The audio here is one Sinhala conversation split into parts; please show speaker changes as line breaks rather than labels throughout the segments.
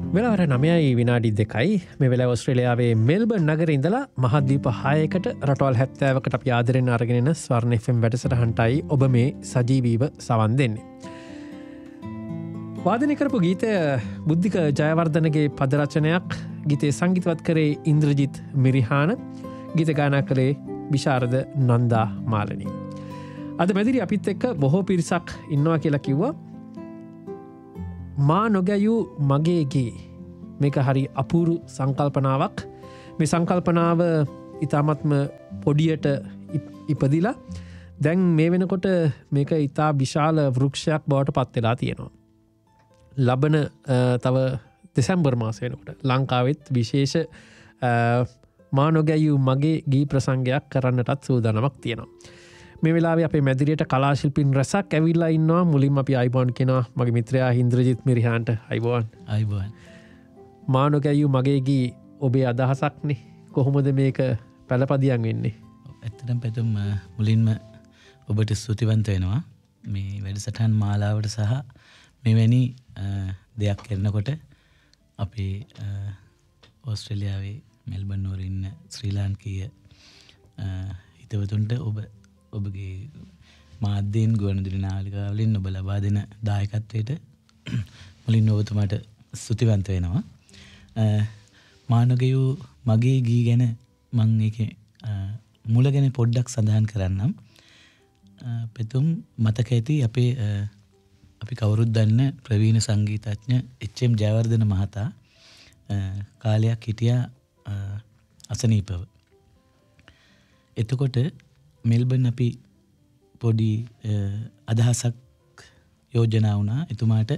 වෙලාවර 9:02 මේ වෙලාව ඔස්ට්‍රේලියාවේ මෙල්බර්න් නගරේ ඉඳලා මහද්වීප 6කට රටවල් 70කට අපි ආදරෙන් අරගෙන එන ස්වර්ණ FM වැඩසටහනටයි ඔබ මේ සජීවීව සවන් දෙන්නේ. වාදනය කරපු ගීතය බුද්ධික ජයවර්ධනගේ පද රචනයක්. ගීතේ සංගීතවත් කරේ ඉන්ද්‍රජිත් මිරිහාන, ගීත ගායනා කළේ විශාරද නන්දා මාලනී. අද මැදිරි අපිත් එක්ක බොහෝ පිරිසක් ඉන්නවා කියලා කිව්වා. මා නොගැයූ මගේගේ මේක හරි අපූරු සංකල්පනාවක්. මේ සංකල්පනාව ඉතාමත්ම පොඩියට ඉපදිලා දැන් මේ වෙනකොට මේක ඉතා විශාල වෘක්ෂයක් බවට පත්වෙලා තියෙනවා. ලබන තව දෙසැම්බර් මාස වෙනකොට ලංකාවෙත් විශේෂ මා නොගැයූ මගේ ගී ප්‍රසංගයක් කරන්නටත් සූදානමක් තියෙනවා. මේ වෙලාවේ අපේ මැදිරියට කලාශිල්පීන් රැසක් ඇවිල්ලා ඉන්නවා. මුලින්ම අපි අයිබෝන් කියනවා මගේ මිත්‍රයා ඉන්ද්‍රජිත් මිරිහාන්ට. අයිබෝන්.
අයිබෝන්.
මා නොගැයූ මගේ ගී ඔබේ අදහසක්නේ. කොහොමද මේක පළපදියම් වෙන්නේ?
ඇත්තටම පැතුම් මුලින්ම ඔබට ස්තුතිවන්ත වෙනවා මේ වැඩසටහන් මාලාවට සහ මෙවැනි දෙයක් කරනකොට අපේ ඕස්ට්‍රේලියාවේ මෙල්බර්න් නුවර ඉන්න ශ්‍රී ලාංකීය හිතවතුන්ට ඔබගේ මාධ්‍යයෙන් ගුවන්විදුලි නාලිකාවලින් ඔබ ලබා දෙන දායකත්වයට මුලින්ම ඔබතුමාට ස්තුතිවන්ත වෙනවා. මා නොගැයූ මගේ ගී ගැන මම ඒකේ මුල ගැන පොඩ්ඩක් සඳහන් කරන්නම්. පෙතුම් මතක ඇති අපි කවුරුත් දන්න ප්‍රවීණ සංගීතඥ එච්.එම්. ජයවර්ධන මහතා කාලයක් හිටියා අසනීපව. එතකොට මෙල්බර්න් අපි පොඩි අදහසක් යෝජනා වුණා එතුමාට.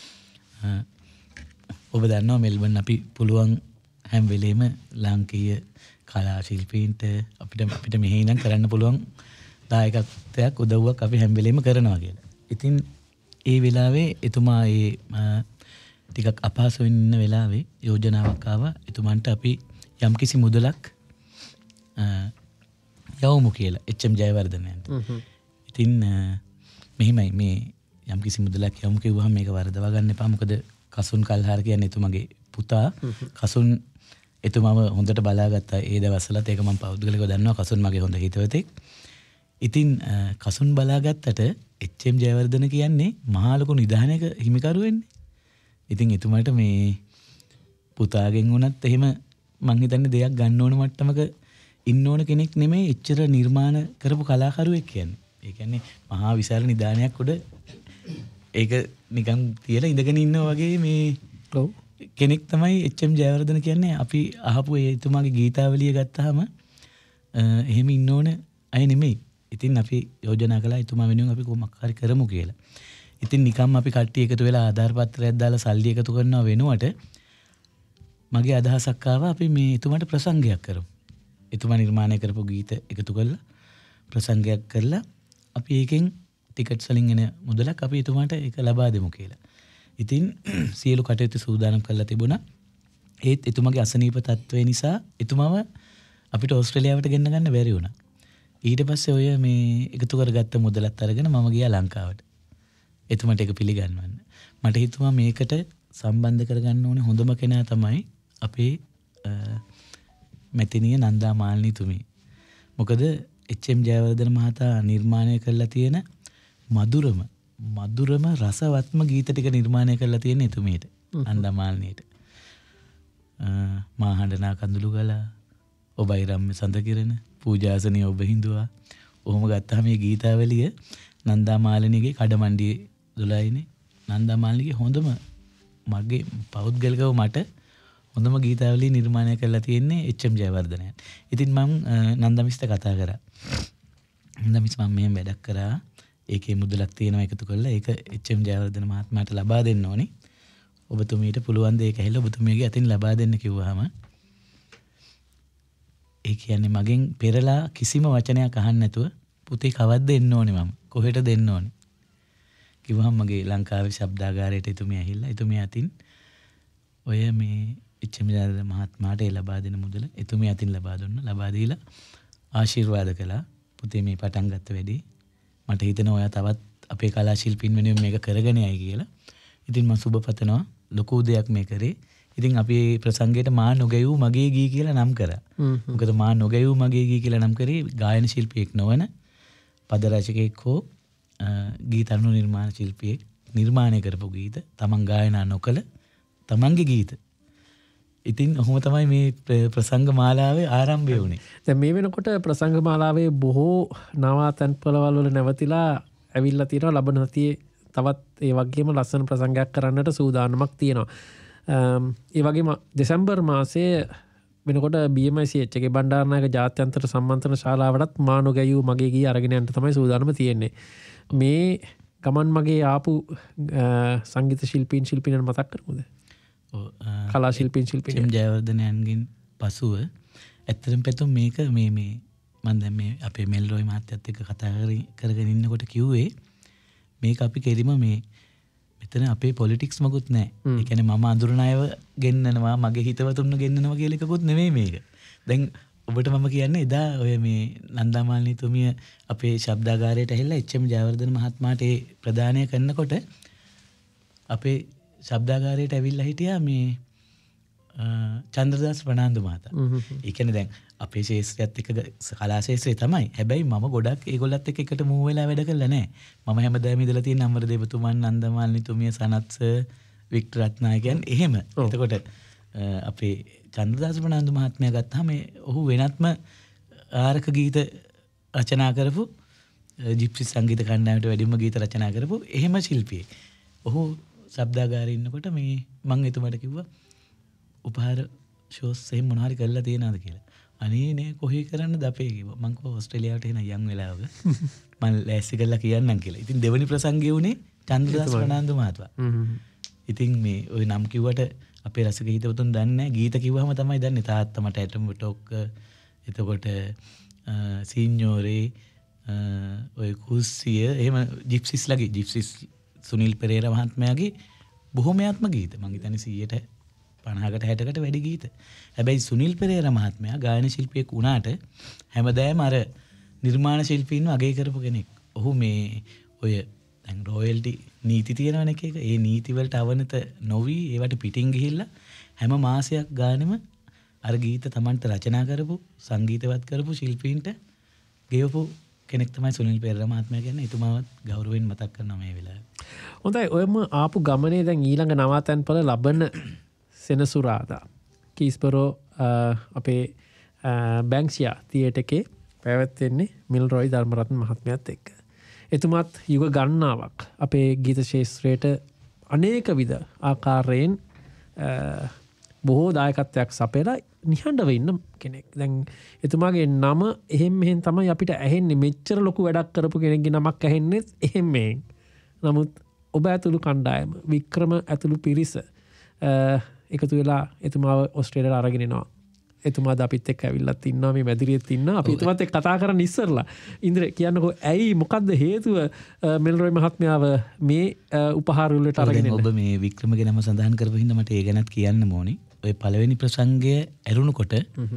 ඔබ දන්නවා මෙල්බර්න් අපි පුළුවන් හැම වෙලේම ලාංකීය කලා ශිල්පීන්ට අපිට මෙහි ඉඳන් කරන්න පුළුවන් දායකත්වයක් උදව්වක් අපි හැම වෙලේම කරනවා කියලා. ඉතින් ඒ වෙලාවේ එතුමා ටිකක් අපහසුවෙන් ඉන්න වෙලාවේ යෝජනාවක් ආවා එතුමන්ට අපි යම්කිසි මුදලක් යවමු කියලා එච්.එම්. ජයවර්ධනයන්ට. ඉතින් මෙහිමයි මේ යම්කිසි මුදලක් යවමු කිව්වහම මේක වරදවා ගන්න එපා. මොකද කසුන් කල්හාර කියන්නේ එතුමගේ පුතා. කසුන් එතුමාව හොඳට බලාගත්තා ඒ දවස්වලත්. ඒක මම පෞද්ගලිකව දන්නවා. කසුන් මගේ හොඳ හිතවතෙක්. ඉතින් කසුන් බලාගත්තට එච්.එම්. ජයවර්ධන කියන්නේ මහා ලොකු නිධානයක හිමිකරු වෙන්නේ. ඉතින් එතුමාට මේ පුතාගෙන් වුණත් එහෙම මං හිතන්නේ දෙයක් ගන්න ඕන මට්ටමක ඉන්න ඕන කෙනෙක් නෙමෙයි එච්චර නිර්මාණ කරපු කලාකරුවෙක් කියන්නේ. ඒ කියන්නේ මහා විශාල නිධානයක් උඩ ඒක නිකන් තියලා ඉඳගෙන ඉන්නවා වගේ මේ කෙනෙක් තමයි එච්.එම්. ජයවර්ධන කියන්නේ. අපි අහපු එතුමාගේ ගීතාවලිය ගත්තාම එහෙම ඉන්න ඕන අය නෙමෙයි. ඉතින් අපි යෝජනා කළා එතුමා වෙනුවෙන් අපි කොහොමද හරි කරමු කියලා. ඉතින් නිකම්ම අපි කට්ටිය එකතු වෙලා ආධාර පත්‍රයක් දාලා සල්ලි එකතු කරනවා වෙනුවට මගේ අදහසක් ආවා අපි මේ එතුමාට ප්‍රසංගයක් කරමු. එතුමා නිර්මාණය කරපු ගීත එකතු කරලා ප්‍රසංගයක් කරලා අපි ඒකෙන් ටිකට්ස් වලින් එන මුදලක් අපි එතුමාට ඒක ලබා දෙමු කියලා. ඉතින් සියලු කටයුතු සූදානම් කරලා තිබුණා. ඒත් එතුමාගේ අසනීප තත්ත්වය නිසා එතුමාව අපිට ඕස්ට්‍රේලියාවට ගෙන්න ගන්න බැරි වුණා. ඊට පස්සේ ඔය මේ එකතු කරගත්ත මුදලත් අරගෙන මම ගියා ලංකාවට. එතුමාට ඒක පිළිගන්නවන්න. මට හිතුවා මේකට සම්බන්ධ කරගන්න ඕනේ හොඳම කෙනා තමයි අපේ මැතිනිය නන්දා මාලිනී තුමී. මොකද එච්.එම්. ජයවර්ධන මහතා නිර්මාණය කරලා තියෙන මధుරම රසවත්ම ගීත ටික නිර්මාණය කරලා තියෙන එතුමියට නන්දා මාලිනීට. මා හඬනා කඳුළු ගලා ඔබයි රම්ම සඳ කිරණ පූජාසනිය ඔබ හිඳුවා. ඔහොම ගත්තාම මේ ගීතාවලිය නන්දා මාලිනීගේ කඩමණ්ඩියේ 12නේ. නන්දා මාලිනීගේ හොඳම මගේ පෞද්ගලිකව මට හොඳම ගීතාවලිය නිර්මාණය කරලා තියෙන්නේ එච්.එම්. ජයවර්ධනයන්. ඉතින් මම නන්දමිස්ට කතා කරා. නන්දමිස් මම මෙහෙම වැඩක් කරා. ඒකේ මුදලක් තියෙනවා එකතු කරලා ඒක එච්.එම්. ජයවර්ධන මහත්මයාට ලබා දෙන්න ඕනේ. ඔබතුමීට පුළුවන් ද ඒක ඇහිලා ඔබතුමියගේ අතින් ලබා දෙන්න කිව්වහම ඒ කියන්නේ මගෙන් පෙරලා කිසිම වචනයක් අහන්න නැතුව පුතේ කවද්ද එන්න ඕනේ මම කොහෙට දෙන්න ඕනේ කිව්වහම මගේ ලංකාවේ ශබ්දාගාරයට එතුමිය ඇහිලා එතුමිය අතින් ඔය මේ එච්.එම්. ජයවර්ධන මහත්මයාට ලබා දෙන මුදල එතුමිය අතින් ලබා දුන්නා. ලබා දීලා ආශිර්වාද කළා. පුතේ මේ පටන් ගත්ත වැඩේ මට හිතෙනවා ඔයා තවත් අපේ කලා ශිල්පීන් වෙනුවෙන් මේක කරගෙන යයි කියලා. ඉතින් මම සුබ පතනවා ලොකු දෙයක් මේ කරේ. ඉතින් අපි ප්‍රසංගයට මා නොගැයූ මගේ ගී කියලා නම් කරා. මොකද මා නොගැයූ මගේ ගී කියලා නම් කරේ ගායන ශිල්පියෙක් නොවන පද රචකයෙක් හෝ ගීත අනු නිර්මාණ ශිල්පියෙක් නිර්මාණය කරපු ගීත තමන් ගායනා නොකළ තමන්ගේ ගීත. ඉතින් ඔහොම තමයි මේ ප්‍රසංග මාලාවේ ආරම්භය වුණේ.
දැන් මේ වෙනකොට ප්‍රසංග මාලාවේ බොහෝ නවාතැන්පළවල් වල නැවතිලා ඇවිල්ලා තියෙනවා. ලබන සතියේ තවත් ඒ වගේම ලස්සන ප්‍රසංගයක් කරන්නට සූදානමක් තියෙනවා. ඒ වගේම දෙසැම්බර් මාසයේ වෙනකොට BMICH එකේ බණ්ඩාරනායක ජාත්‍යන්තර සම්මන්ත්‍රණ ශාලාවටත් මා නොගැයූ මගේ ගී අරගෙන යන්න තමයි සූදානම තියෙන්නේ. මේ ගමන් මගේ ආපු සංගීත ශිල්පීන් ශිල්පිනන් මතක් කරමුද? කලා ශිල්පීන් ශිල්පිනන්
ජයවර්ධනයන්ගෙන් පසුව ඇත්තටම පැතුම් මේක මේ මම දැන් මේ අපේ මෙල්රොයි මහත්තයත් එක්ක කතා කරගෙන ඉන්නකොට කිව්වේ මේක අපි කෙලිම මේ මෙතන අපේ පොලිටික්ස් මකුත් නැහැ. ඒ කියන්නේ මම අඳුරන අයව ගෙන්නනවා මගේ හිතවතුන්ව ගෙන්නනවා කියලා එකකුත් නෙමෙයි මේක. දැන් ඔබට මම කියන්නේ එදා ඔය මේ නන්දාමාලිනී තුමිය අපේ ශබ්දාගාරයට ඇවිල්ලා එච්.එම්. ජයවර්ධන මහත්මයාට ඒ ප්‍රදානය කරනකොට අපේ ශබ්දාගාරයට ඇවිල්ලා හිටියා මේ චන්ද්‍රදාස් ප්‍රනාන්දු මහතා. ඒ කියන්නේ දැන් අපේ ශාස්ත්‍රයත් එක්ක කලා ශාස්ත්‍රය තමයි. හැබැයි මම ගොඩක් ඒගොල්ලත් එක්ක එකට මූව් වෙලා වැඩ කළා නෑ. මම හැමදාම ඉඳලා තියෙන අමරදේවතුමන්, නන්දමාලිනී තුමිය, සනත් සර්, වික්ටර් රත්නායකයන් එහෙම. එතකොට අපේ චන්ද්‍රදාස් ප්‍රනාන්දු මහත්මයා ගත්තාම ඔහු වෙනත්ම ආරක ගීත රචනා කරපු ජිප්සි සංගීත කණ්ඩායමට වැඩිම ගීත රචනා කරපු එහෙම ශිල්පියෙක්. ඔහු ශබ්දාගාරේ ඉන්නකොට මේ මම එතුමාට කිව්වා උපහාර ෂෝස් එහෙම මොනවා හරි කරලා තියෙනවද කියලා. අනේ නේ කොහේ කරන්නද අපේ කිව්වා. මං කිව්වා ඕස්ට්‍රේලියාවට එන යම් වෙලාවක මම ලෑස්ති කරලා කියන්නම් කියලා. ඉතින් දෙවෙනි ප්‍රසංගය උනේ චන්ද්‍රදාස් ප්‍රනාන්දු මහත්මයා. ඉතින් මේ ওই නම් කිව්වට අපේ රසික හිතවතුන් දන්නේ නැහැ. ගීත කිව්වම තමයි දන්නේ. තාත්තා මට ඇටම් ටොක් එතකොට සීන්යෝරේ ඔය කුස්සිය එහෙම ජිප්සිස්ලාගේ ජිප්සිස් සුනිල් පෙරේරා මහත්මයාගේ බොහොමයාත්ම ගීත. මං හිතන්නේ 50කට 60කට වැඩි ගීත. හැබැයි සුනිල් පෙරේරා මහත්මයා ගායන ශිල්පියෙක් වුණාට හැමදාම අර නිර්මාණ ශිල්පීන්ව අගය කරපු කෙනෙක්. ඔහු මේ ඔය දැන් රොයල්ටි නීති තියෙනවනේ එක. ඒ නීති වලට අවනත නොවි ඒවට පිටින් ගිහිල්ලා හැම මාසයක් ගානෙම අර ගීත Tamanට රචනා කරපු සංගීතවත් කරපු ශිල්පීන්ට ගෙවපු කෙනෙක් තමයි සුනිල් පෙරේරා මහත්මයා කියන්නේ. එතුමාවත් ගෞරවයෙන් මතක් කරනවා මේ වෙලාවේ.
හොඳයි. ඔයම ආපු ගමනේ දැන් ඊළඟ නවාතැන්පළ ලබන සෙනසුරාදා කීස්බරෝ අපේ බැංක්ෂියා තියේටර් එකේ පැවැත්වෙන්නේ මිල්රොයි ධර්මරත්න මහත්මයාත් එක්ක. එතුමාත් යුග ගණනාවක් අපේ ගීත ශාස්ත්‍රයට අනේක විද ආකාරයෙන් බොහෝ දායකත්වයක් සපයලා නිහඬව ඉන්න කෙනෙක්. දැන් එතුමාගේ නම එහෙම මෙහෙන් තමයි අපිට ඇහෙන්නේ. මෙච්චර ලොකු වැඩක් කරපු කෙනෙක්ගේ නමක් ඇහෙන්නේ එහෙම මෙහෙන්. නමුත් ඔබ ඇතුළු කණ්ඩායම, වික්‍රම ඇතුළු පිරිස එකතු වෙලා එතුමාව ඔස්ට්‍රේලියාවට අරගෙන එනවා. එතුමාද අපිත් එක්ක ඇවිල්ලත් ඉන්නවා මේ මැදිරියෙත් ඉන්නවා. අපි එතුමාත් එක්ක කතා කරන්න ඉස්සරලා ඉන්ද්‍ර කියන්නකෝ ඇයි මොකද්ද හේතුව මෙල්රොයි මහත්මයාව මේ උපහාර වලට අරගෙන එන්න?
ඔබ මේ වික්‍රමගේ නම සඳහන් කරපු හින්දා මට ඒ ගැනත් කියන්න ඕනේ. ඔය පළවෙනි ප්‍රසංගය ඇරුණකොට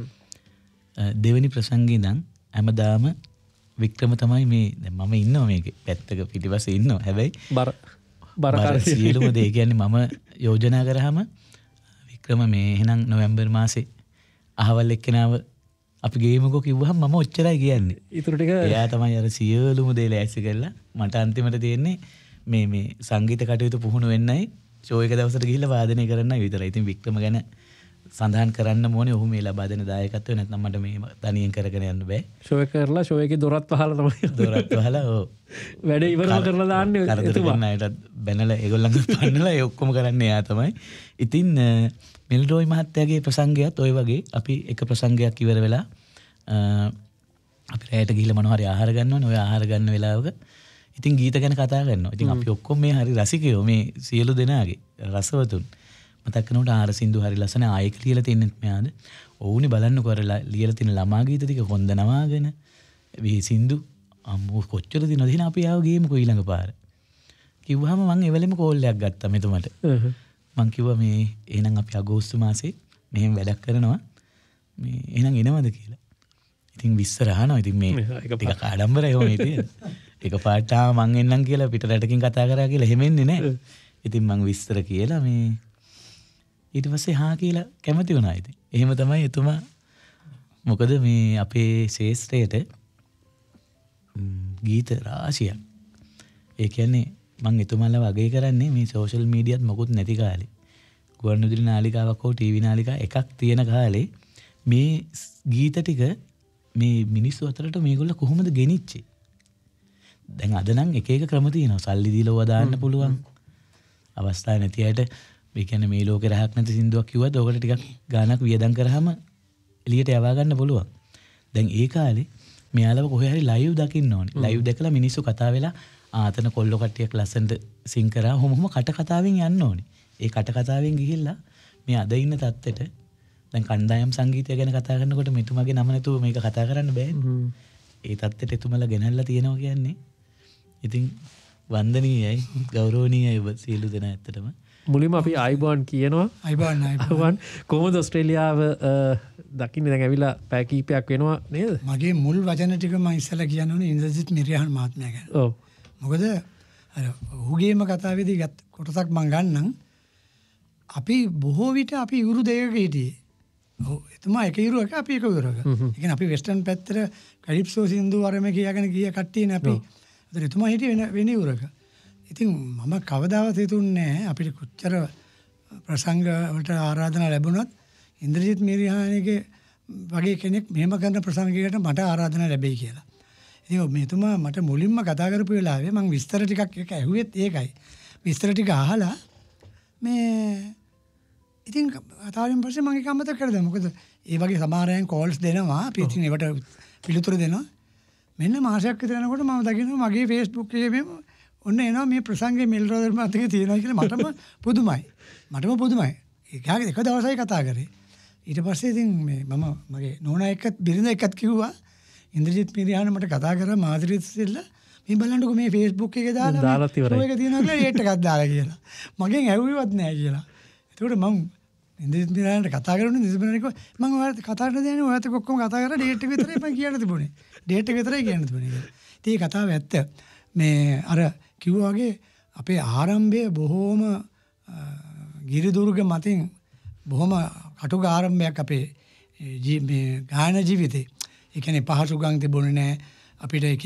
දෙවෙනි ප්‍රසංගේ ඉඳන් හැමදාම වික්‍රම තමයි මේ දැන් මම ඉන්නවා මේකේ පැත්තක පිටිපස්සේ ඉන්නවා. හැබැයි බර සියලුම දේ කියන්නේ මම යෝජනා කරාම වික්‍රම මේ එහෙනම් නොවැම්බර් මාසේ අහවල් එක්කෙනාව අපි ගේමුකෝ කිව්වහම මම ඔච්චරයි කියන්නේ.
ඊටු ටික
එයා තමයි අර සියලුම දේ ලෑස්ති කරලා මට අන්තිමට තියෙන්නේ මේ සංගීත කටයුතු පුහුණු වෙන්නයි ෂෝ එක දවසට ගිහිල්ලා වාදනය කරන්නයි විතරයි. ඉතින් වික්‍රම ගැන සඳහන් කරන්න ඕනේ. ඔහු මේ ලබා දෙන දායකත්වය නැත්නම් මට මේ තනියෙන් කරගෙන යන්න බෑ.
ෂෝ එක කරලා ෂෝ එකේ දොරත් වහලා තමයි
දොරත් වහලා ඔව්
වැඩේ ඉවරම කරලා දාන්නේ
එතුමා. අයටත් බැනලා ඒගොල්ලන්ව පන්නලා ඒ ඔක්කොම කරන්නේ එයා තමයි. ඉතින් මෙල්රොයි මහත්තයාගේ ප්‍රසංගයත් ওই වගේ අපි එක ප්‍රසංගයක් ඉවර වෙලා අපි රැයට ගිහිල්ලා මොනවා හරි ආහාර ගන්නවනේ. ඔය ආහාර ගන්න වෙලාවක ඉතින් ගීත ගැන කතා කරනවා. ඉතින් අපි ඔක්කොම මේ හරි රසිකයෝ මේ සියලු දෙනාගේ රසවතුන් මතක් කරනකොට ආර සින්දු හරි ලස්සන ආයෙක ලියලා තින්නෙත් මෙයාද. ඔවුනේ බලන්නකෝ අර ලියලා තියෙන ළමා ගීත ටික හොඳ නවාගෙන මේ සින්දු අම්මෝ කොච්චර දිනවද එහෙනම් අපි ආව ගේමුකෝ ඊළඟ පාර කිව්වහම මම එවලෙම කෝල් එකක් ගත්තා මෙතුමට. මං කිව්වා මේ එහෙනම් අපි අගෝස්තු මාසේ මෙහෙම වැඩක් කරනවා මේ එහෙනම් එනවද කියලා. ඉතින් විස්තර අහනවා. ඉතින් මේ ටික ආඩම්බරයි ඔය ඉතින්. එක පාට මං එන්නම් කියලා පිට රටකින් කතා කරා කියලා එහෙම එන්නේ නැහැ. ඉතින් මං විස්තර කියලා මේ ඊට පස්සේ හා කියලා කැමති වුණා ඉතින්. එහෙම තමයි එතුමා මොකද මේ අපේ ශේෂ්ත්‍රයට ගීත රාශියක්. ඒ කියන්නේ මම එතුමාලා වගේ කරන්නේ මේ සෝෂල් මීඩියාත් මොකුත් නැති කාලේ. ගුවන්විදුලි නාලිකාවක් හෝ ටීවී නාලිකාවක් එකක් තියෙන කාලේ මේ ගීත ටික මේ මිනිස්සු අතරට මේගොල්ලෝ කොහොමද ගෙනිච්චේ? දැන් අද නම් එක එක ක්‍රම තියෙනවා. සල්ලි දීලා ඔවා දාන්න පුළුවන්. අවස්ථාවක් නැති අයට මේ කියන්නේ මේ ලෝකේ රහක් නැති සින්දුවක් කිව්වද ඔකට ටිකක් ගානක් වියදම් කරාම එළියට යවා ගන්න පුළුවන්. දැන් ඒ කාලේ මෙයාලව කොහේ හරි ලයිව් දකින්න ඕනේ. ලයිව් දැකලා මිනිස්සු කතා වෙලා ආතන කොල්ලෝ කට්ටියක් ලස්සනට සිං කරා හොම කට කතාවෙන් යන්න ඕනේ. ඒ කට කතාවෙන් ගිහිල්ලා මේ අද ඉන්න තත්ත්වෙට දැන් කණ්ඩායම් සංගීතය ගැන කතා කරනකොට මෙතුමාගේ නම නැතුව මේක කතා කරන්න බෑනේ. ඒ තත්ත්වෙට එතුමලා ගෙනල්ලා තියෙනවා කියන්නේ ඉතින් වන්දනීයයි ගෞරවනීයයි ඔබ සියලු දෙනා ඇත්තටම.
මුලින්ම අපි අයිබෝන් කියනවා. අයිබෝන් කොහොමද ඔස්ට්‍රේලියාව දකින්නේ? දැන් ඇවිල්ලා පැය කීපයක් වෙනවා නේද?
මගේ මුල් වචන ටික මම ඉස්සලා කියන්න ඕනේ ඉන්ද්‍රජිත් මිරියහන් මහත්මයා ගැන.
ඔව්.
මොකද අර ඔහුගේම කතාවේදී කොටසක් මම ගන්නම්. අපි බොහෝ විට අපි ඉවුරු දෙකක හිටියේ. ඔව් එතුමා එක ඉවුරක අපි එක ඉවුරක. ඒ කියන්නේ අපි වෙස්ටර්න් පැත්තට කැලිප්සෝ සින්දු වරම කියාගෙන ගිය කට්ටියනේ අපි. ඒතර එතුමා හිටියේ වෙන ඉවුරක. ඉතින් මම කවදාවත් හිතුන්නේ නැහැ අපිට කොච්චර ප්‍රසංග වලට ආරාධනා ලැබුණත් ඉන්ද්‍රජිත් මිරිහානිගේ වගේ කෙනෙක් මෙහෙම කරන ප්‍රසංගයකට මට ආරාධනා ලැබෙයි කියලා. ඉතින් මෙතුමා මට මුලින්ම කතා කරපු වෙලාවේ මම විස්තර ටිකක් එක ඇහුවෙත් ඒකයි. විස්තර ටික අහලා මේ ඉතින් කතාවෙන් පස්සේ මම ඒක අමතක කරදා. මොකද ඒ වගේ සමහරයන් කෝල්ස් දෙනවා. අපි ඉතින් ඒවට පිළිතුරු දෙනවා. මෙන්න මාසයක් විතර යනකොට මම දකිනවා මගේ Facebook එකේ මේ ඔන්න එනවා මේ ප්‍රසංගයේ මෙල්රෝදර් මතකේ තියෙනවා කියලා මටම පුදුමයි. එක දවසයි කතා කරේ. ඊට පස්සේ ඉතින් මම මගේ නෝනා එක්කත් බිරිඳ එක්කත් කිව්වා ඉන්ද්‍රජිත් මිරිහාන මට කතා කරා මාධුරිත් සිල්ලා මේ බලන්නකො මේ Facebook එකේ දාලා
ඉවරයි.
ඔයක තියෙනවා කියලා ඒට් එකක් දාලා කියලා. මගෙන් ඇහුවෙවත් නැහැ කියලා. ඒකට මම ඉන්ද්‍රජිත් මිරිහානට කතා කරන්නේ ඉන්ද්‍රජිත් මම ඔයාලට කතා කරන්න දෙන්නේ ඔයාලට ඔක්කොම කතා කරලා ඩේට් එක විතරයි මම කියන්න තිබුණේ. ඩේට් එක විතරයි කියන්න තිබුණේ කියලා. ඉතින් මේ කතාව ඇත්ත. මේ අර කිව්වා වගේ අපේ ආරම්භය බොහෝම ගිරිදුර්ග මතින් බොහොම කටුක ආරම්භයක් අපේ මේ ගායන ජීවිතේ. ඒ කියන්නේ පහසුකම් තිබුණේ නැහැ. අපිට එක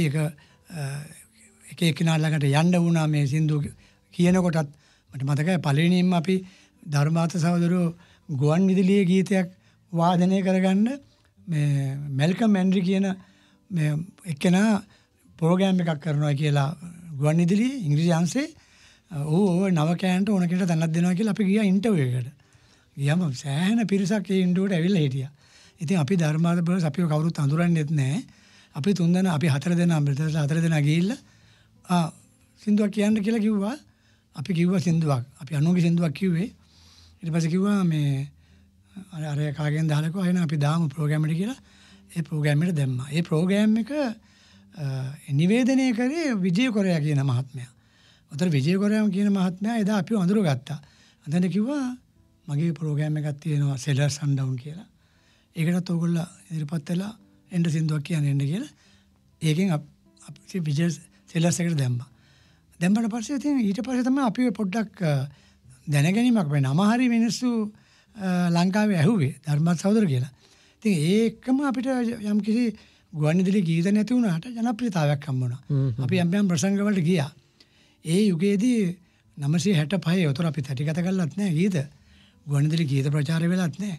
කෙනා ළඟට යන්න වුණා මේ සින්දු කියනකොටත් මට මතකයි පළවෙනියෙන්ම අපි ධර්මාර්ථ සහෝදරයෝ ගුවන් විදුලියේ ගීතයක් වාදනය කරගන්න මේ මෙල්කම් ඇන්ඩ්‍රි කියන මේ එක්කෙනා ප්‍රෝග්‍රෑම් එකක් කරනවා කියලා ගුවන් විදුලියේ ඉංග්‍රීසි අංශේ ඕ නවකයන්ට ඕන කෙනෙක් තැනක් දෙනවා කියලා අපි ගියා ඉන්ටර්විව් එකකට. ගියාම සෑහෙන පිරිසක් ඒ ඉන්ටර්විව්වට ඇවිල්ලා හිටියා. ඉතින් අපි ධර්මාර්ථ බ්‍රදර්ස් අපිව කවුරුත් අඳුරන්නේත් නැහැ. අපි 3 දෙනා අපි 4 දෙනා බ්‍රදර්ස් 4 දෙනා ගිහිල්ලා සින්දුවක් කියන්න කියලා කිව්වා. අපි කිව්වා සින්දුවක්. අපි අනුගේ සින්දුවක් කිව්වේ. ඊට පස්සේ කිව්වා මේ අර කාගෙන් දාලකෝ අයන අපි දාමු ප්‍රෝග්‍රෑම් එකට කියලා. ඒ ප්‍රෝග්‍රෑම් එකට දැම්මා. ඒ ප්‍රෝග්‍රෑම් එක නිවේදනය කරේ විජය කොරයා කියන මහත්මයා. උතර විජය කොරයා කියන මහත්මයා එදා අපිව අඳුරගත්තා. අඳන් කිව්වා මගේ ප්‍රෝග්‍රෑම් එකක් තියෙනවා සෙලර් සන්ඩවුන් කියලා. ඒකටත් ඕගොල්ලෝ ඉදිරිපත් වෙලා එන්න සින්දුවක් කියන්න එන්න කියලා. ඒකෙන් අපි විජය සෙලර්ස් එකට දැම්මා. දැම්මට පස්සේ ඉතින් ඊට පස්සේ තමයි අපි පොඩ්ඩක් දැනගැනීමක් වෙන අමහරි මිනිස්සු ලංකාවේ ඇහුවේ ධර්මත් සහෝදර කියලා. ඉතින් ඒකම අපිට යම් කිසි ගුවන් විදුලි ගීත නැති වුණාට ජනප්‍රියතාවයක් හම්බුණා. අපි යම් ප්‍රසංග වලට ගියා. ඒ යුගයේදී 965 උතර අපි තැටිගත කළත් නැහැ ගීත. ගුවන් විදුලි ගීත ප්‍රචාරය වෙලත් නැහැ.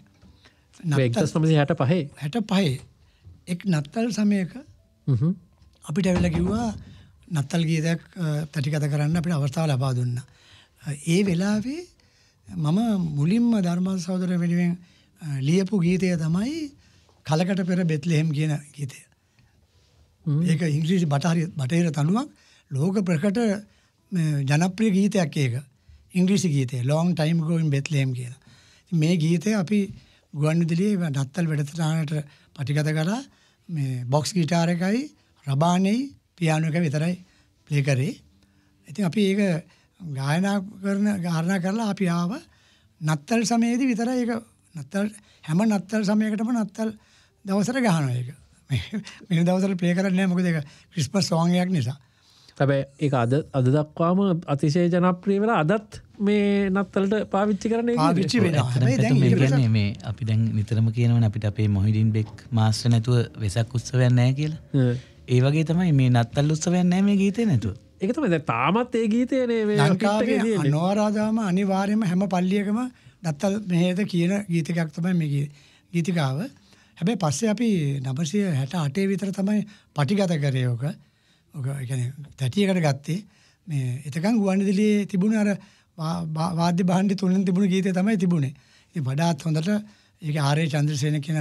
1965
එක් නත්තල් සමයක අපිට ඇවිල්ලා කිව්වා නත්තල් ගීතයක් තැටිගත කරන්න අපිට අවස්ථාව ලබා දුන්නා. ඒ වෙලාවේ මම මුලින්ම ධර්මාර්ථ සහෝදර වෙනුවෙන් ලියපු ගීතය තමයි කලකට පෙර බෙත්ලෙහෙම් කියන ගීතය. ඒක ඉංග්‍රීසි බටහිර තනුවක් ලෝක ප්‍රකට ජනප්‍රිය ගීතයක් ඒක. ඉංග්‍රීසි ගීතය Long Time Ago in Bethlehem කියලා. මේ ගීතය අපි ගුවන් විදුලියේ නත්තල් වැඩසටහනට පටිගත කරලා මේ බොක්ස් ගිටාර එකයි රබානෙයි පියානෝ එක විතරයි ප්ලේ කරේ. ඉතින් අපි ඒක ගායනා කරලා අපි ආව නත්තල් සමයේදී විතරයි ඒක නත්තල් හැම නත්තල් සමයකටම නත්තල් දවසට ගහනවා ඒක. මේ දවසට ප්ලේ කරන්නේ නැහැ මොකද ඒක ක්‍රිස්මස් සෝංග් එකක් නිසා.
හැබැයි ඒක අද දක්වාම අතිශය ජනප්‍රිය වෙලා අදත් මේ නත්තලට පාවිච්චි කරන
පාවිච්චි වෙනවා. හැබැයි දැන්
මේ කියන්නේ මේ අපි දැන් නිතරම කියනවනේ අපිට අපේ මොහිදින් බෙක් මාස්ටර් නැතුව වෙසක් උත්සවයක් නැහැ කියලා. ඒ වගේ තමයි මේ නත්තල් උත්සවයක් නැහැ මේ ගීතේ නැතුව.
ඒක තමයි දැන් තාමත් ඒ ගීතේනේ මේ
ලංකාවේ අනවරාදාම අනිවාර්යයෙන්ම හැම පල්ලියකම නත්තල් මෙහෙද කියන ගීතයක් තමයි මේ ගීතිකාව. හැබැයි පස්සේ අපි 968 විතර තමයි පටිගත කරේ ඔක. ඔක කියන්නේ තැටියකට ගත්තේ. මේ එතකන් ගුවන්විදුලියේ තිබුණ අර වාද්‍ය භාණ්ඩ තුනෙන් තිබුණ ගීතය තමයි තිබුණේ. ඉතින් වඩාත් හොඳට ඒක ආරේ චන්ද්‍රසේන කියන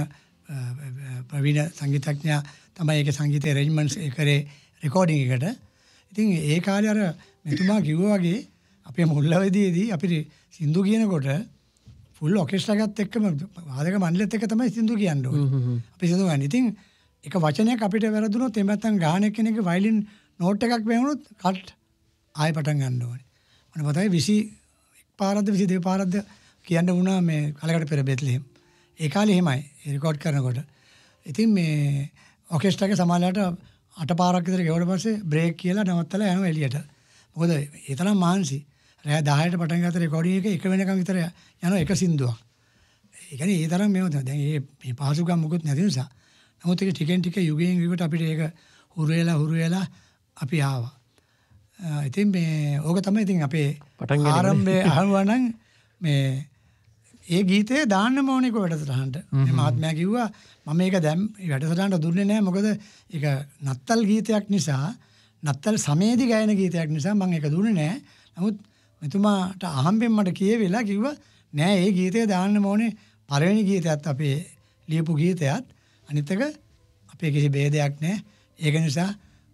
ප්‍රවීණ සංගීතඥයා තමයි ඒකේ සංගීත ඇරේන්ජ්මන්ට්ස් කරේ රෙකෝඩින් එකට. ඉතින් ඒ කාලේ අර මෙතුමා කිව්වා වගේ අපේ මුල්ලවදීදී අපිට සින්දු කියනකොට ෆුල් ඔකෙස්ට්‍රා එකත් එක්කම වාදක මණ්ඩලෙත් එක්ක තමයි සින්දු කියන්න ඕනේ. අපි සින්දු ගන්න. ඉතින් එක වචනයක් අපිට වැරදුනොත් එහෙම නැත්නම් ගාන කෙනෙක්ගේ වයලින් නෝට් එකක් වැහුනොත් කට් ආයෙ පටන් ගන්න ඕනේ. මම පතයි 21 පාරක්ද 22 පාරක්ද කියන්න වුණා මේ කලකට පෙර බෙත්ලෙහෙම්. ඒ කාලේ එහෙමයි රෙකෝඩ් කරනකොට. ඉතින් මේ ඔකෙස්ට්‍රා එක සමාලයට 8 පාරක් විතර ගෙවුවට පස්සේ බ්‍රේක් කියලා නවත්තලා යනවා එළියට. මොකද ඒ තරම් මහන්සි. රෑ 10ට පටන් ගත්ත රෙකෝඩින් එක වෙනකන් විතර යනවා එක සින්දුවක්. ඒ කියන්නේ ඒ තරම් මේව දැන් මේ පහසුකම් මොකුත් නැති නිසා. නමුත් ඒක ටිකෙන් ටික යුගයෙන් යුගට අපිට ඒක හුරු වෙලා අපි ආවා. ඉතින් මේ ඕක තමයි ඉතින් අපේ ආරම්භයේ අහුවා නම් මේ ඒ ගීතේ දාන්නම ඕනේ කො වැඩසටහනට. මේ මහත්මයා කිව්වා මම මේක දැන් වැඩසටහනට දුන්නේ නැහැ මොකද ඒක නත්තල් ගීතයක් නිසා නත්තල් සමේදී ගායන ගීතයක් නිසා මම ඒක දුන්නේ නැහැ. නමුත් මෙතුමාට අහම්බෙන් මට කියවිලා කිව්වා නෑ ඒ ගීතය දාන්නම ඕනේ පළවෙනි ගීතයත් අපේ ලියපු ගීතයත් අනිත් එක අපේ කිසි ભેදයක් නැහැ. ඒක නිසා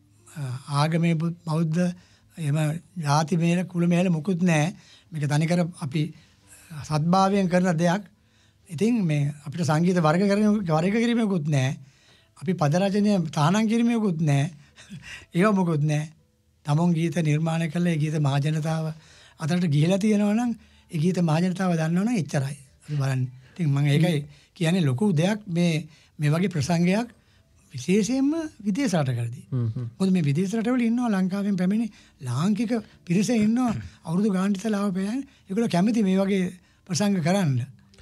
ආගමේ බෞද්ධ එහෙම ಜಾති මේල කුල මේල මොකුත් නැහැ. මේක තනිකර අපි සත්භාවයෙන් කරන දෙයක්. ඉතින් මේ අපිට සංගීත වර්ග කිරීමකුත් නැහැ. අපි පද රචනය තහනම් කිරීමකුත් නැහැ. ඒව මොකුත් නැහැ. තමන් ගීත නිර්මාණය කළා ඒ ගීත මහජනතාව අතරට ගිහිලා තියෙනවා නම් ඒ ගීත මහජනතාව දන්නවනම් එච්චරයි. අපි බලන්න. ඉතින් මම ඒකයි කියන්නේ ලොකු දෙයක් මේ වගේ ප්‍රසංගයක් විශේෂයෙන්ම විදේශ රටකදී. මොකද මේ විදේශ රටවල ඉන්නවා ලංකාවෙන් පැමිණි ලාංකික පිරිස ඉන්නවා අවුරුදු ගානක් ඉතලා ආවපෑන්. ඒගොල්ලෝ කැමති මේ වගේ ප්‍රසංග කරන්න.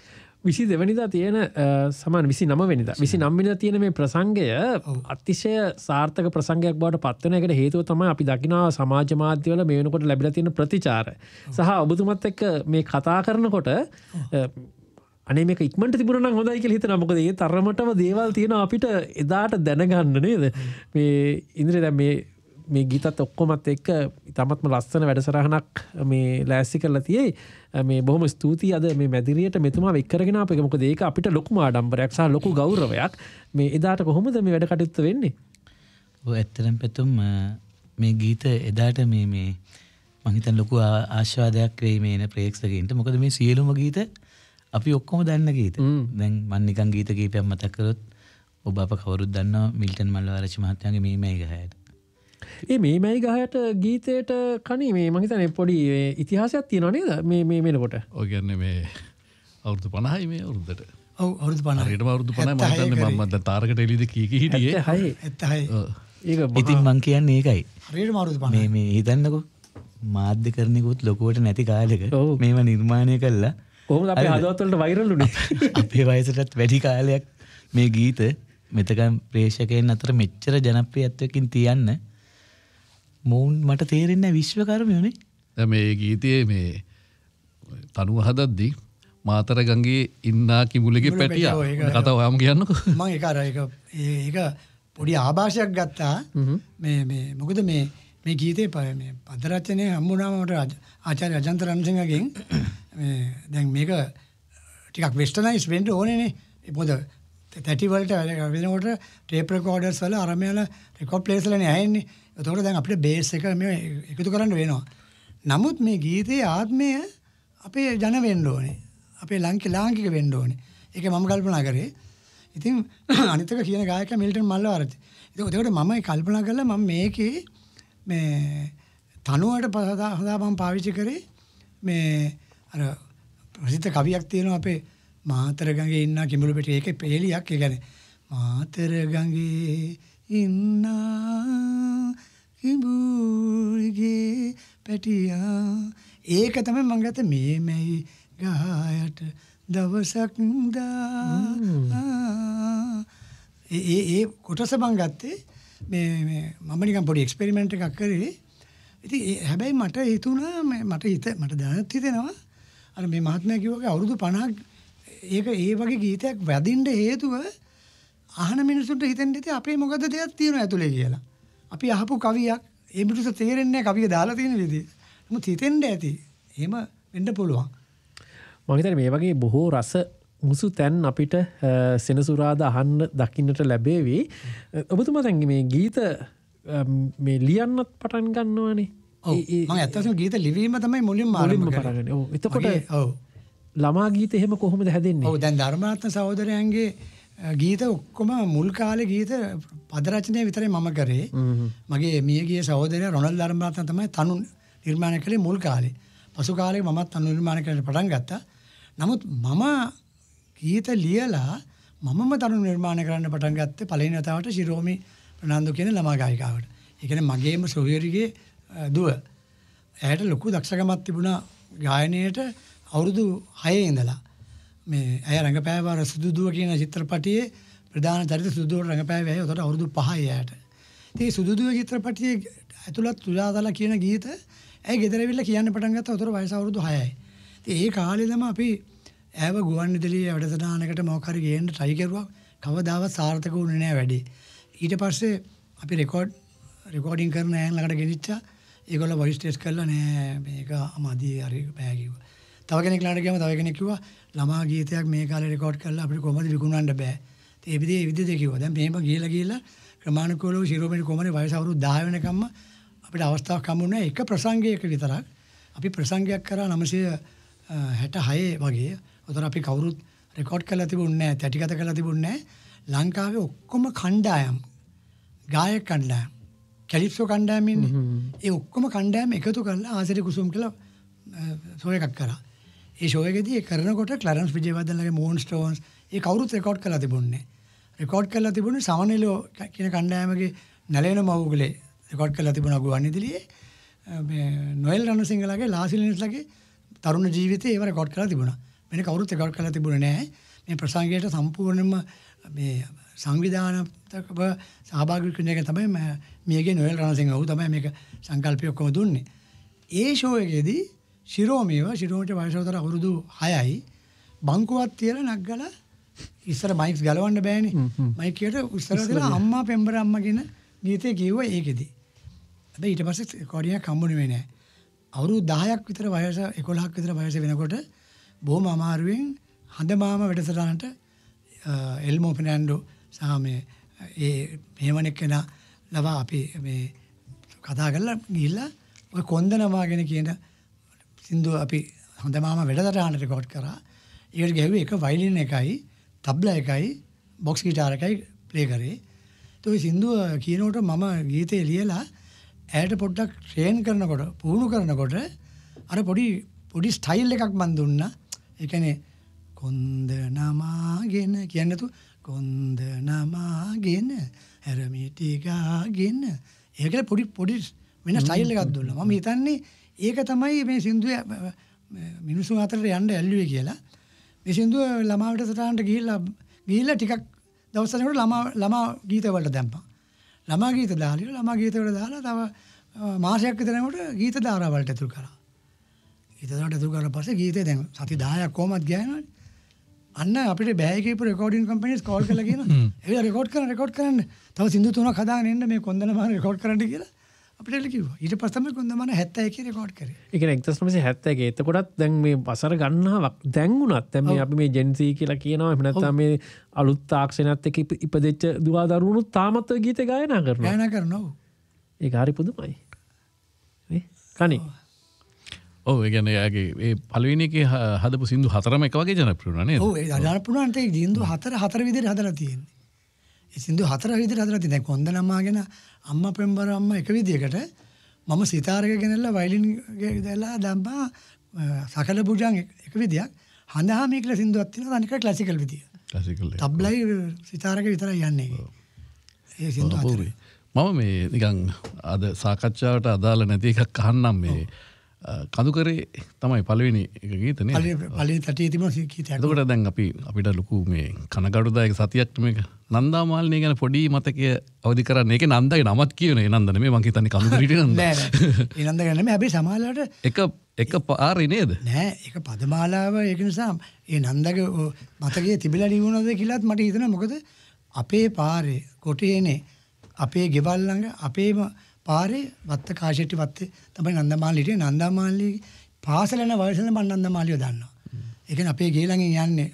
22 වෙනිදා තියෙන සමාන 29 වෙනිදා 29 වෙනිදා තියෙන මේ ප්‍රසංගය අතිශය සාර්ථක ප්‍රසංගයක් බවට පත් වෙන එකට හේතුව තමයි අපි දකිනවා සමාජ මාධ්‍යවල මේ වෙනකොට ලැබිලා තියෙන ප්‍රතිචාර. සහ ඔබතුමත් එක්ක මේ කතා කරනකොට අනේ මේක ඉක්මනට තිබුණා නම් හොඳයි කියලා හිතනවා. මොකද ඒ තරමටම දේවල් තියෙනවා අපිට එදාට දැනගන්න නේද? මේ ඉන්ද්‍රිය දැන් මේ ගීතත් ඔක්කොමත් එක්ක ඉතාමත්ම ලස්සන වැඩසටහනක් මේ ලෑස්ති කරලා තියෙයි. මේ බොහොම ස්තුතියි අද මේ මැදිරියට මෙතුමාව එක්කරගෙන ආපු එක. මොකද ඒක අපිට ලොකු ආඩම්බරයක් සහ ලොකු ගෞරවයක්. මේ එදාට කොහොමද මේ වැඩ කටයුත්ත වෙන්නේ?
ඔව් ඇත්තටම පැතුම් මේ ගීත එදාට මේ මම හිතන ලොකු ආශාදයක් වෙයි මේ ප්‍රේක්ෂකයින්ට. මොකද මේ සියලුම ගීත අපි ඔක්කොම දන්න ගීත. දැන් මම නිකන් ගීත කීපයක් මතක් කරොත් ඔබ අප කවුරුත් දන්නවා මිල්ටන් මල්ලවආරච්චි මහත්මයාගේ මේ මයි ගහයට.
ඒ මේ මයි ගහයට ගීතයට කණි මේ මම හිතන්නේ පොඩි ඉතිහාසයක් තියෙනවා නේද? මේ වෙනකොට.
ඔය කියන්නේ මේ අවුරුදු 50යි මේ අවුරුද්දට.
ඔව් අවුරුදු 50.
හරියටම අවුරුදු 50යි මම හිතන්නේ මම දැන් තාරකට එළියද කී හිටියේ.
76.
ඒක
ඉතින් මං කියන්නේ ඒකයි.
හරියටම අවුරුදු 50.
මේ හිතන්නකෝ මාධ්‍යකරණිකුත් ලොකුවට නැති කාලෙක මේවා නිර්මාණය කළා.
කොහොමද අපේ හදවත වලට වෛරල් උනේ?
අපේ වයසටත් වැඩි කාලයක් මේ ගීත මෙතකන් ප්‍රේක්ෂකයන් අතර මෙච්චර ජනප්‍රියත්වයකින් තියන්න මොවුන් මට තේරෙන්නේ විශ්වකර්මයෝනේ.
දැන් මේ ගීතයේ මේ තනුව හදද්දී මාතර ගඟේ ඉන්නා කිඹුලගේ පැටියා කතාව ඔයාම කියන්නකෝ.
මම ඒක පොඩි ආభాෂයක් ගත්තා. මේ මොකද මේ ගීතේ මේ පද රචනය හම්බුනාම මට ආචාර්ය අජන්ත රණසිංහගෙන් දැන් මේක ටිකක් වෙස්ටර්නයිස් වෙන්න ඕනේනේ. මොකද 30 වලට වෙනකොට ටේප් රෙකෝඩර්ස් වල අරමයාල රෙකෝඩ් ප්ලේස් වලනේ ඇහෙන්නේ. ඒතකොට දැන් අපිට බේස් එක මේ එකතු කරන්න වෙනවා. නමුත් මේ ගීතයේ ආත්මය අපේ ජන වෙන්න ඕනේ. අපේ ලාංකික වෙන්න ඕනේ. ඒක මම කල්පනා කරේ. ඉතින් අනිත් එක කියන ගායකයා මිල්ටන් මල්ලවආරච්චි. ඒකට මම කල්පනා කළා මම මේකේ මේ තනුවට හදා මම පාවිච්චි කරේ මේ අර ප්‍රසිද්ධ කවියක් තියෙනවා අපේ මාතර ගඟේ ඉන්න කිඹුළු පෙට්ටිය. ඒකේ පේලියක්. ඒ කියන්නේ මාතර ගඟේ ඉන්න කිඹුළුගේ පැටියා. ඒක තමයි මම ගත්තේ මේ මැයි ගහයට දවසක් ඒ කොටස මම ගත්තේ මේ මම නිකන් පොඩි එක්ස්පෙරිමන්ට් එකක් කරේ. ඉතින් හැබැයි මට දැනත් හිතෙනවා අර මේ මහත්මයා කිව්වා අවුරුදු 50ක් ඒක ඒ වගේ ගීතයක් වැදින්න හේතුව අහන මිනිසුන්ට හිතෙන්න ඉතින් අපේ මොකද දෙයක් තියෙනවා ඇතුලේ කියලා. අපි අහපු කවියක් ඒ මිනිස්සු තේරෙන්නේ නැහැ කවිය දාලා තියෙන විදිහ. නමුත් හිතෙන්න ඇති. එහෙම වෙන්න පුළුවන්.
මම හිතන්නේ මේ වගේ බොහෝ රස මුසු තැන් අපිට සෙනසුරාදා අහන්න දකින්නට ලැබේවි. ඔබතුමා දැන් මේ ගීත මේ ලියන්නත් පටන් ගන්නවානේ.
ඔව් මම ඇත්තටම ගීත ලිවීම තමයි මුලින්ම ආරම්භ කරන්නේ.
ඔව් එතකොට ඔව් ළමා ගීත එහෙම කොහොමද හැදෙන්නේ?
ඔව් දැන් ධර්මාර්ථ සහෝදරයන්ගේ ගීත ඔක්කොම මුල් කාලේ ගීත පද රචනය විතරයි මම කරේ. මගේ මියගිය සහෝදරයා රොනල් ධර්මාර්ථ තමයි තනු නිර්මාණය කළේ මුල් කාලේ. පසු කාලේ මමත් තනු නිර්මාණය කරන්න පටන් ගත්තා. නමුත් මම ගීත ලියලා මමම තනු නිර්මාණය කරන්න පටන් ගත්තේ පළවෙනි වතාවට ශිරෝමි ප්‍රනාන්දු කියන ළමා ගායිකාවට. ඒ කියන්නේ මගේම සොහොයුරිගේ දුව. ඇයට ලොකු දක්ෂකමක් තිබුණා ගායනයේට අවුරුදු 6 ඉඳලා. මේ ඇය රංගපෑවා සුදුදුව කියන චිත්‍රපටයේ ප්‍රධාන චරිත සුදුදුවට රංගපෑවේ ඇය උඩට අවුරුදු 5යි ඇයට. ඉතින් සුදුදුව චිත්‍රපටයේ ඇතුළත් සුජාතලා කියන ගීත ඇය ගෙදර ඇවිල්ලා කියන්න පටන් ගත්තා උඩට වයස අවුරුදු 6යි. ඉතින් ඒ කාලෙදම අපි ඇයව ගුවන්විදුලියේ වැඩසටහනකට මොකක් හරි ගේන්න try කරුවා. කවදාවත් සාර්ථක වුණේ නැහැ වැඩේ. ඊට පස්සේ අපි රෙකෝඩින් කරන ඈන් ළඟට ගෙනිච්චා. ඒගොල්ලෝ වොයිස් ටෙස්ට් කරලා නෑ මේක අමදී හරි බෑ කිව්වා. තව කෙනෙක් ළඟට ගියාම තව කෙනෙක් කිව්වා ළමා ගීතයක් මේ කාලේ රෙකෝඩ් කරලා අපිට කොහොමද විකුණන්න බෑ. ඒ විදිහේ කිව්වා. දැන් මේම ගිහලා ක්‍රමානුකූලව ශිරෝමණි කොමනේ වයස අවුරුදු 10 වෙනකම්ම අපිට අවස්ථාවක් හම්බුනේ එක ප්‍රසංගයක විතරක්. අපි ප්‍රසංගයක් කරා 966 වගේ. උතර අපි කවුරුත් රෙකෝඩ් කරලා තිබුණේ නැහැ, තැටිගත කරලා තිබුණේ නැහැ. ලංකාවේ ඔක්කොම කණ්ඩායම් ගායක කණ්ඩායම් කැලිප්සෝ කණ්ඩායම් ඉන්නේ. ඒ ඔක්කොම කණ්ඩායම් එකතු කරලා ආසිරි කුසුම් කියලා ෂෝ එකක් කරා. ඒ ෂෝ එකේදී කරනකොට ක්ලරන්ස් විජේවර්ධනගේ මෝන් ස්ටෝන්ස් ඒ කවුරුත් රෙකෝඩ් කරලා තිබුණේ. රෙකෝඩ් කරලා තිබුණේ සමනලෝ කියන කණ්ඩායමගේ නැලෙන මවුගලේ රෙකෝඩ් කරලා තිබුණා ගුවන්විදුලියේ. මේ නොයල් රණසිංහලගේ ලාසිලින්ස්ලගේ තරුණ ජීවිතේ ඒව රෙකෝඩ් කරලා තිබුණා. වෙන කවුරුත් රෙකෝඩ් කරලා තිබුණේ නැහැ. මේ ප්‍රසංගයට සම්පූර්ණයෙන්ම මේ සංවිධානකව සහභාගී වෙන එක තමයි මියගේ නොයල් රණසිංහ ඌ තමයි මේක සංකල්පය ඔක්කොම දුන්නේ. ඒ ෂෝ එකේදී ශිරෝමිට වයසතර අවුරුදු 6යි බංකුවක් තියලා නග්ගලා ඉස්සර මයික්ස් ගලවන්න බෑනේ. මයික් එකට ඉස්සර දාලා අම්මා පෙම්බර අම්මා කියන ගීතේ කිව්වා ඒකෙදී. හැබැයි ඊට පස්සේ රෙකෝඩින් එකක් හම්බුනේ නැහැ. අවුරුදු 10ක් විතර වයස 11ක් විතර වයස වෙනකොට බොහොම අමාරුවෙන් හඳමාම වැඩසටහනට එල්මෝ ෆර්නැන්ඩෝ සහ මේ ඒ මෙහෙමනෙක් කෙනා ලවා අපි මේ කතා කරලා ගිහිල්ලා ඔය කොන්දනවා ගැන කියන සින්දුව අපි හඳමාම වැඩසටහනට රෙකෝඩ් කරා. ඒකට ගැහුවේ එක වයලින් එකයි, තබ්ලා එකයි, බොක්ස් ගිටාර එකයි ප්ලේ කරේ. ඒ සින්දුව කියනකොට මම ගීතේ ලියලා ඇයට පොඩ්ඩක් ට්‍රේන් කරනකොට, පුහුණු කරනකොට අර පොඩි ස්ටයිල් එකක් මන් දුන්නා. ඒ කියන්නේ කොන්ද නමාගෙන කියන්නේ නැතු කොන්ද නමාගෙන හැරමිටි ගාගෙන ඒකල පොඩි වෙන ස්ටයිල් එකක් දුන්නා. මම හිතන්නේ ඒක තමයි මේ සින්දුවේ මිනිසුන් අතරට යන්න ඇල්ලුවේ කියලා. මේ සින්දුව ළමා වැඩසටහනට ගිහිල්ලා ටිකක් දවස් යනකොට ළමා ගීත වලට දැම්පා. ළමා ගීත දාලා තව මාසයක් විතර යනකොට ගීත ධාරා වලට ඇතුල් කරා. ගීත ධාරාවට ඇතුල් කරලා පස්සේ ගීතේ දැන් සති 10ක් කොහමද ගියානවනේ. අන්න අපිට බෑ කියපු රෙකෝඩින් කම්පැනිස් කෝල් කරලා කියනවා. ඒවිලා රෙකෝඩ් කරන්න. තව සින්දු 3ක් හදාගෙන එන්න මේ කොන්දනමාන රෙකෝඩ් කරන්න කියලා අපිට කිව්වා. ඊට පස්සේ තමයි කොන්දනමාන 71 රෙකෝඩ් කරේ. ඒ කියන්නේ 1971. එතකොටත් දැන් මේ වසර ගණනාවක් දැන් උනත් දැන් මේ අපි මේ ජෙන් සී කියලා කියනවා. එහෙම නැත්නම් මේ අලුත් තාක්ෂණයත් එක්ක ඉපදෙච්ච දුවා දරුවනුත් තාමත් ඔය ගීත ගායනා කරනවා. ඒක හරි පුදුමයි. නේ? කණි.
ඔව් ඒ කියන්නේ යාගේ ඒ පළවෙනි එකේ හදපු සින්දු හතරම එක වගේ ජනප්‍රිය වුණා නේද?
ඔව් ඒ ජනප්‍රිය ඒ සින්දු හතර විදිහට හදලා තියෙන්නේ. ඒ සින්දු හතර විදිහට හදලා තියෙන්නේ. දැන් කොන්දනම්මාගෙන අම්මා පෙම්බර අම්මා එක විදිහකට මම සිතාරක ගෙනල්ලා වයලින් දාලා දැම්මා සකල බුජන් එක විදියක්. හඳහාමී කියලා සින්දුවක් තියෙනවා අනික ක්ලාසිකල් විදිය. ක්ලාසිකල්. තබ්ලයි සිතාරක විතරයි යන්නේ. ඒ සින්දු හතරේ.
මම මේ නිකන් අද සාකච්ඡාවට අදාළ නැති එකක් අහන්නම් මේ කඳුකරේ තමයි පළවෙනි එක ගීතනේ.
පළවෙනි තටියේ තිබුණ ගීතයක්.
එතකොට දැන් අපිට ලොකු මේ කනගාටුදායක සතියක් මේක නන්දා මාලිනිය ගැන පොඩි මතකය අවදි කරන්න. ඒකේ නන්දාගේ නමත් කියන ඒ නන්ද නෙමෙයි මං හිතන්නේ කඳුකරේ නන්ද.
නෑ ඒ නන්ද ගැන නෙමෙයි. හැබැයි සමාජලට
එක පාරේ නේද?
නෑ ඒක පදමාලාව ඒක නිසා ඒ නන්දගේ මතකයේ තිබිලා ලියුණාද කියලාත් මට හිතෙනවා. මොකද අපේ පාරේ කොටේනේ අපේ ගෙවල් ළඟ අපේම පාරේ වත්ත කාශෙට්ටි වත්තේ තමයි නන්දමාලි හිටියේ. නන්දමාලි පාසල යන වයසෙන් මම නන්දමාලිව දන්නවා. ඒ කියන්නේ අපේ ගේ ළඟින් යන්නේ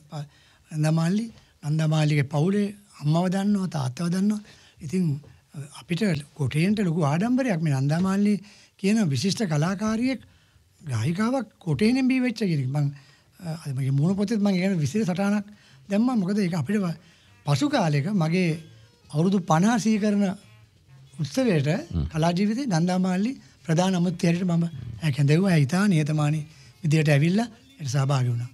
නන්දමාලිගේ පවුලේ අම්මව දන්නවා තාත්තව දන්නවා. ඉතින් අපිට කොටේන්ට ලොකු ආඩම්බරයක් මේ නන්දමාලි කියන විශිෂ්ට කලාකාරියෙක් ගායිකාවක් කොටේනෙන් බී වෙච්ච කෙනෙක්. මම මගේ මූණ පොතේත් මම කියන විශේෂ සටහනක් දැම්මා. මොකද ඒක අපිට පසු කාලෙක මගේ අවුරුදු 50 සීකරන උත්සවයට කලා ජීවිතේ නන්දාමාලි ප්‍රධාන අමුත්‍යයට මම කැඳෙව්වා. හිතා නියතමානී විදියට ඇවිල්ලා ඒට සහභාගී වුණා.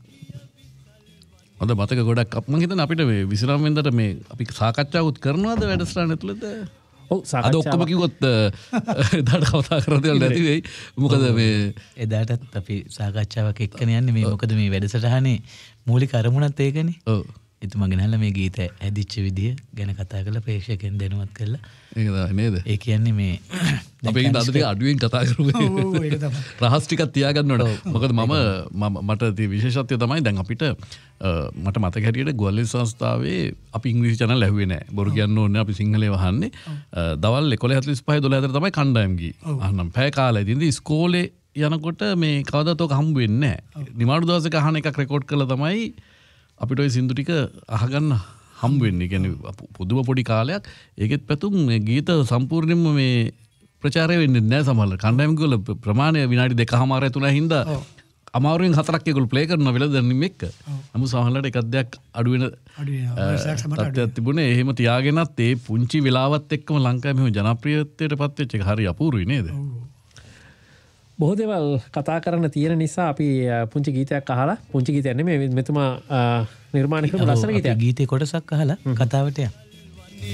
හොඳ මතක ගොඩක් මම හිතන්නේ අපිට මේ විශ්‍රාම වෙනදට මේ අපි සාකච්ඡාවුත් කරනවද වැඩසටහන ඇතුළත?
ඔව්
අද ඔක්කොම කිව්වොත් එදාට කතා කරන්න දෙයක් නැති වෙයි. මොකද මේ
එදාටත් අපි සාකච්ඡාවක් එක්කනේ යන්නේ මේ. මොකද මේ වැඩසටහනේ මූලික අරමුණත් ඒකනේ.
ඔව්.
එතුමා ගෙනල්ලා මේ ගීත ඇදිච්ච විදිය ගැන කතා කරලා ප්‍රේක්ෂකයන් දැනුවත් කරලා
ඒක තමයි නේද?
ඒ කියන්නේ මේ
අපි අද ටික අඩුවෙන් කතා කරමු.
ඔව් ඒක තමයි.
රහස් ටිකක් තියාගන්න ඕන. මොකද මට තියෙන විශේෂත්වය තමයි දැන් අපිට මට මතක හැටියට ගුවන්විදුලි සංස්ථාවේ අපි ඉංග්‍රීසි channel ඇහුවේ නැහැ. බොරු කියන්න ඕනේ අපි සිංහලේ වහන්නේ. දවල් 11:45 12 අතර තමයි කණ්ඩායම් ගියේ. අහනම් පැය කාලෙදී ඉඳි ඉස්කෝලේ යනකොට මේ කවදාවත් ඔක හම්බ වෙන්නේ නැහැ. නිමාඩු දවසක අහන එකක් රෙකෝඩ් කරලා තමයි අපිට ওই සින්දු ටික අහගන්න හම්බ වෙන්නේ. කියන්නේ පුදුම පොඩි කාලයක්. ඒකෙත් පැතුම් මේ ගීත සම්පූර්ණයෙන්ම මේ ප්‍රචාරය වෙන්නේ නැහැ සමහරවල්. කණ්ඩායම් වල ප්‍රමාණය විනාඩි 2:00 3 හින්දා අමාරුවෙන් 4ක් ඒගොල්ලෝ ප්ලේ කරනවා වෙලද දැන් එක්ක. නමුත් සමහරවල්ට එකක් දෙයක් අඩු වෙන තත්ත්වයක් තිබුණේ. එහෙම තියාගෙනත් ඒ පුංචි වෙලාවත් එක්කම ලංකාවේ මෙහෙම ජනප්‍රියත්වයට පත් වෙච්ච එක හරි අපූර්වයි නේද?
බොහෝ දේවල් කතා කරන්න තියෙන නිසා අපි පුංචි ගීතයක් අහලා පුංචි ගීතයක් නෙමෙයි මෙතුමා නිර්මාණය කරපු ලස්සන ගීතයක්.
ගීතේ කොටසක් අහලා කතාවට යන්න.